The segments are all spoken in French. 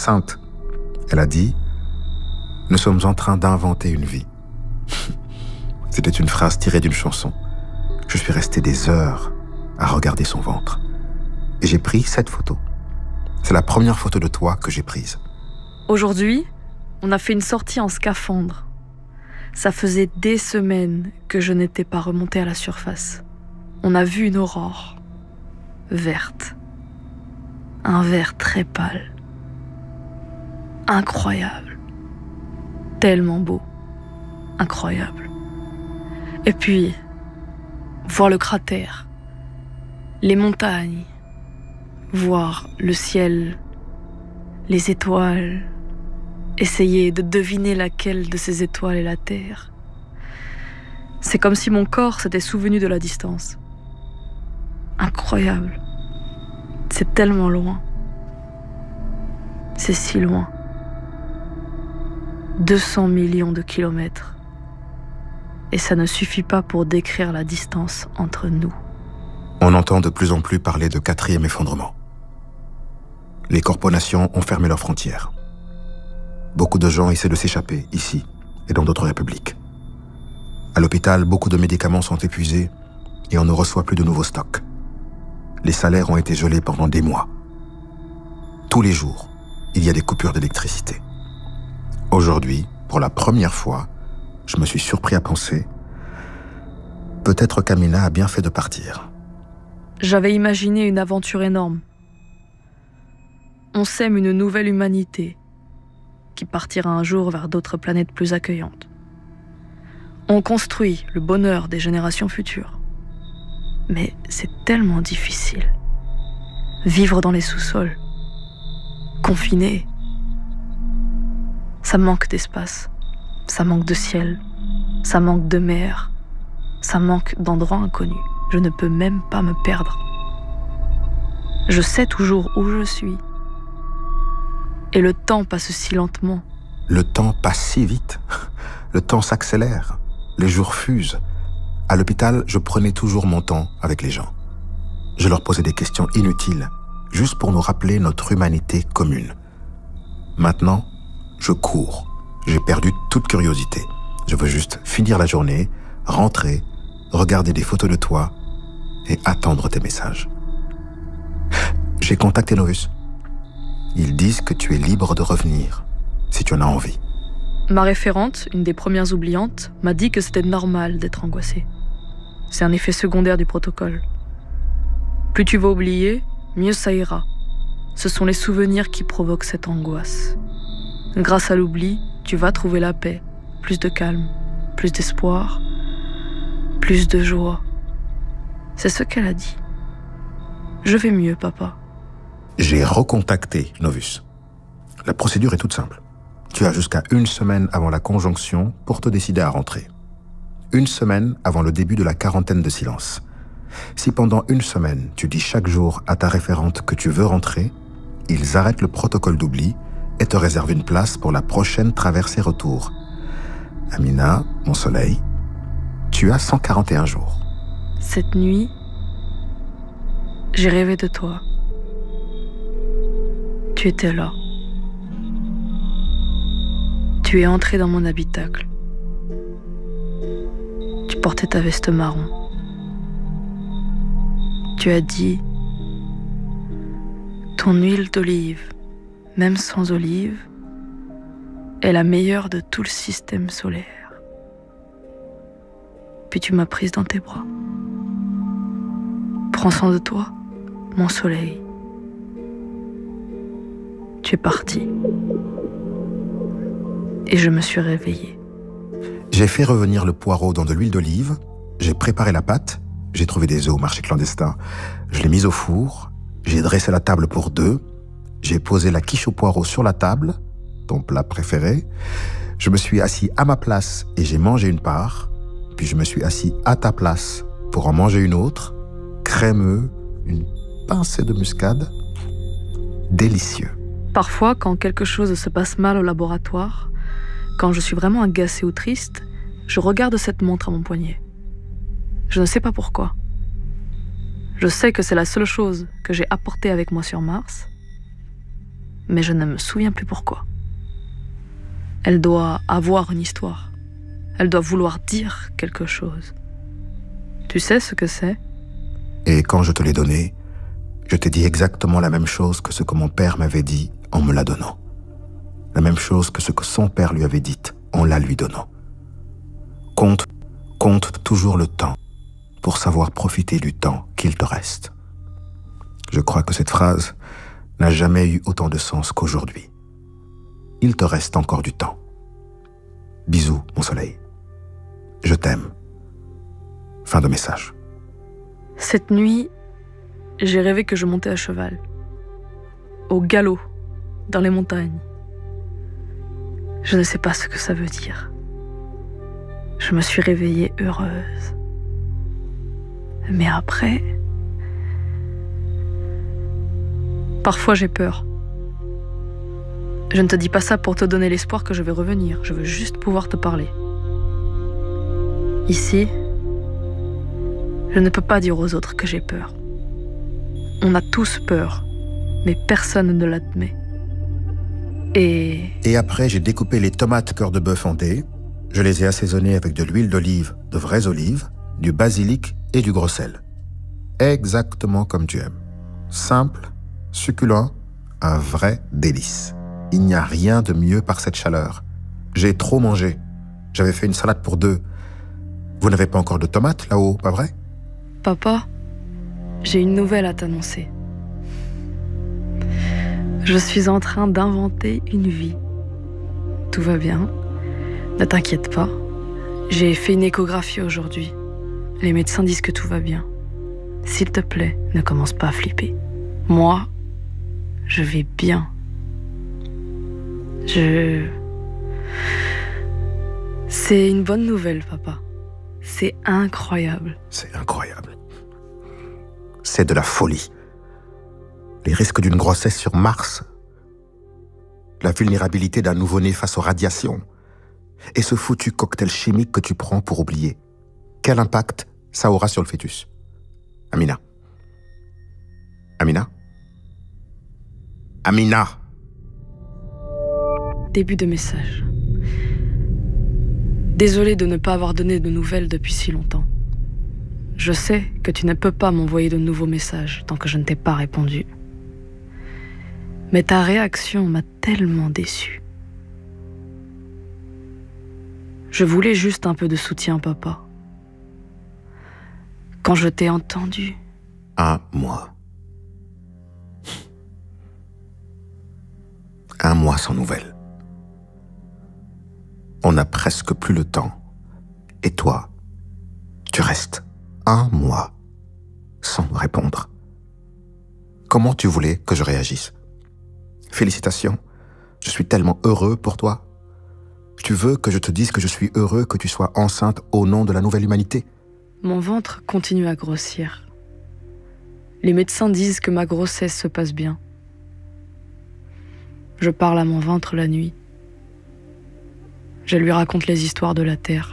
sainte. Elle a dit « Nous sommes en train d'inventer une vie ». C'était une phrase tirée d'une chanson. Je suis resté des heures à regarder son ventre. Et j'ai pris cette photo. C'est la première photo de toi que j'ai prise. Aujourd'hui, on a fait une sortie en scaphandre. Ça faisait des semaines que je n'étais pas remontée à la surface. On a vu une aurore verte. Un vert très pâle. Incroyable. Tellement beau. Incroyable. Et puis, voir le cratère, les montagnes, voir le ciel, les étoiles, essayer de deviner laquelle de ces étoiles est la Terre. C'est comme si mon corps s'était souvenu de la distance. Incroyable. C'est tellement loin. C'est si loin. 200 millions de kilomètres. Et ça ne suffit pas pour décrire la distance entre nous. On entend de plus en plus parler de 4e effondrement. Les corporations ont fermé leurs frontières. Beaucoup de gens essaient de s'échapper, ici et dans d'autres républiques. À l'hôpital, beaucoup de médicaments sont épuisés et on ne reçoit plus de nouveaux stocks. Les salaires ont été gelés pendant des mois. Tous les jours, il y a des coupures d'électricité. Aujourd'hui, pour la première fois, je me suis surpris à penser « Peut-être qu'Amina a bien fait de partir. » J'avais imaginé une aventure énorme. On sème une nouvelle humanité qui partira un jour vers d'autres planètes plus accueillantes. On construit le bonheur des générations futures. Mais c'est tellement difficile. Vivre dans les sous-sols, confiné, ça manque d'espace, ça manque de ciel, ça manque de mer, ça manque d'endroits inconnus. Je ne peux même pas me perdre. Je sais toujours où je suis. Et le temps passe si lentement. Le temps passe si vite. Le temps s'accélère. Les jours fusent. À l'hôpital, je prenais toujours mon temps avec les gens. Je leur posais des questions inutiles, juste pour nous rappeler notre humanité commune. Maintenant, je cours. J'ai perdu toute curiosité. Je veux juste finir la journée, rentrer, regarder des photos de toi et attendre tes messages. J'ai contacté Novus. Ils disent que tu es libre de revenir, si tu en as envie. Ma référente, une des premières oubliantes, m'a dit que c'était normal d'être angoissée. C'est un effet secondaire du protocole. Plus tu vas oublier, mieux ça ira. Ce sont les souvenirs qui provoquent cette angoisse. Grâce à l'oubli, tu vas trouver la paix, plus de calme, plus d'espoir, plus de joie. C'est ce qu'elle a dit. Je vais mieux, papa. J'ai recontacté Novus. La procédure est toute simple. Tu as jusqu'à 1 semaine avant la conjonction pour te décider à rentrer. 1 semaine avant le début de la quarantaine de silence. Si pendant 1 semaine, tu dis chaque jour à ta référente que tu veux rentrer, ils arrêtent le protocole d'oubli et te réservent une place pour la prochaine traversée-retour. Amina, mon soleil, tu as 141 jours. Cette nuit, j'ai rêvé de toi. Tu étais là. Tu es entré dans mon habitacle. Tu portais ta veste marron. Tu as dit « Ton huile d'olive, même sans olive, est la meilleure de tout le système solaire. » Puis tu m'as prise dans tes bras. Prends soin de toi, mon soleil. Tu es parti. Et je me suis réveillée. J'ai fait revenir le poireau dans de l'huile d'olive, j'ai préparé la pâte, j'ai trouvé des œufs au marché clandestin, je l'ai mise au four, j'ai dressé la table pour 2, j'ai posé la quiche au poireau sur la table, ton plat préféré, je me suis assis à ma place et j'ai mangé une part, puis je me suis assis à ta place pour en manger une autre, crémeux, une pincée de muscade, délicieux. Parfois, quand quelque chose se passe mal au laboratoire, quand je suis vraiment agacée ou triste, je regarde cette montre à mon poignet. Je ne sais pas pourquoi. Je sais que c'est la seule chose que j'ai apportée avec moi sur Mars, mais je ne me souviens plus pourquoi. Elle doit avoir une histoire. Elle doit vouloir dire quelque chose. Tu sais ce que c'est ? Et quand je te l'ai donné, je t'ai dit exactement la même chose que ce que mon père m'avait dit en me la donnant. La même chose que ce que son père lui avait dit en la lui donnant. Compte toujours le temps pour savoir profiter du temps qu'il te reste. Je crois que cette phrase n'a jamais eu autant de sens qu'aujourd'hui. Il te reste encore du temps. Bisous, mon soleil. Je t'aime. Fin de message. Cette nuit, j'ai rêvé que je montais à cheval. Au galop, dans les montagnes. Je ne sais pas ce que ça veut dire. Je me suis réveillée heureuse. Mais après... Parfois j'ai peur. Je ne te dis pas ça pour te donner l'espoir que je vais revenir. Je veux juste pouvoir te parler. Ici, je ne peux pas dire aux autres que j'ai peur. On a tous peur, mais personne ne l'admet. Et après, j'ai découpé les tomates cœur de bœuf en dés. Je les ai assaisonnées avec de l'huile d'olive, de vraies olives, du basilic et du gros sel. Exactement comme tu aimes. Simple, succulent, un vrai délice. Il n'y a rien de mieux par cette chaleur. J'ai trop mangé. J'avais fait une salade pour 2. Vous n'avez pas encore de tomates là-haut, pas vrai ? Papa, j'ai une nouvelle à t'annoncer. Je suis en train d'inventer une vie. Tout va bien. Ne t'inquiète pas. J'ai fait une échographie aujourd'hui. Les médecins disent que tout va bien. S'il te plaît, ne commence pas à flipper. Moi, je vais bien. C'est une bonne nouvelle, papa. C'est incroyable. C'est incroyable. C'est de la folie. Les risques d'une grossesse sur Mars. La vulnérabilité d'un nouveau-né face aux radiations. Et ce foutu cocktail chimique que tu prends pour oublier. Quel impact ça aura sur le fœtus ? Amina. Amina ? Amina ! Début de message. Désolée de ne pas avoir donné de nouvelles depuis si longtemps. Je sais que tu ne peux pas m'envoyer de nouveaux messages tant que je ne t'ai pas répondu. Mais ta réaction m'a tellement déçue. Je voulais juste un peu de soutien, papa. Quand je t'ai entendu... 1 mois. 1 mois sans nouvelles. On n'a presque plus le temps. Et toi, tu restes 1 mois sans répondre. Comment tu voulais que je réagisse ? Félicitations, je suis tellement heureux pour toi. Tu veux que je te dise que je suis heureux que tu sois enceinte au nom de la nouvelle humanité ? Mon ventre continue à grossir. Les médecins disent que ma grossesse se passe bien. Je parle à mon ventre la nuit. Je lui raconte les histoires de la Terre.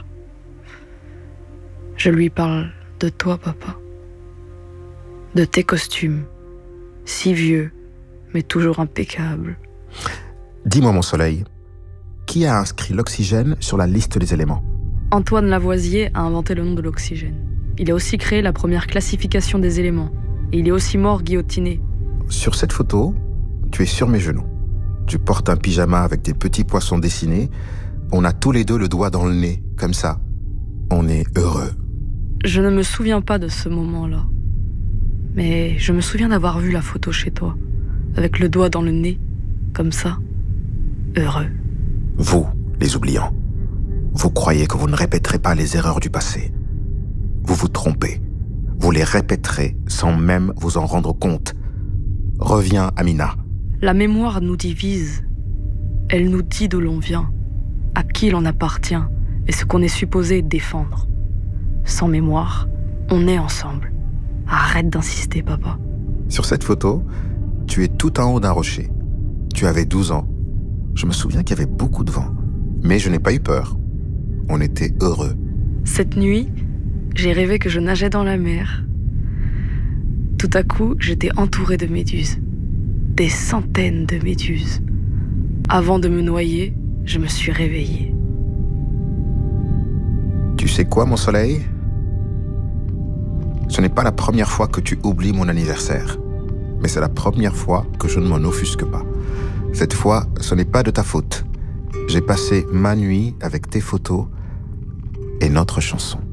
Je lui parle de toi, papa. De tes costumes, si vieux, mais toujours impeccables. Dis-moi, mon soleil, qui a inscrit l'oxygène sur la liste des éléments ? Antoine Lavoisier a inventé le nom de l'oxygène. Il a aussi créé la première classification des éléments. Et il est aussi mort guillotiné. Sur cette photo, tu es sur mes genoux. Tu portes un pyjama avec des petits poissons dessinés. On a tous les deux le doigt dans le nez, comme ça. On est heureux. Je ne me souviens pas de ce moment-là. Mais je me souviens d'avoir vu la photo chez toi, avec le doigt dans le nez, comme ça. Heureux. Vous, les oubliants, vous croyez que vous ne répéterez pas les erreurs du passé. Vous vous trompez. Vous les répéterez sans même vous en rendre compte. Reviens, Amina. La mémoire nous divise. Elle nous dit d'où l'on vient, à qui l'on appartient et ce qu'on est supposé défendre. Sans mémoire, on est ensemble. Arrête d'insister, papa. Sur cette photo, tu es tout en haut d'un rocher. Tu avais 12 ans. Je me souviens qu'il y avait beaucoup de vent. Mais je n'ai pas eu peur. On était heureux. Cette nuit, j'ai rêvé que je nageais dans la mer. Tout à coup, j'étais entourée de méduses. des centaines de méduses. Avant de me noyer, je me suis réveillée. Tu sais quoi, mon soleil? Ce n'est pas la première fois que tu oublies mon anniversaire, mais c'est la première fois que je ne m'en offusque pas. Cette fois, ce n'est pas de ta faute. J'ai passé ma nuit avec tes photos et notre chanson.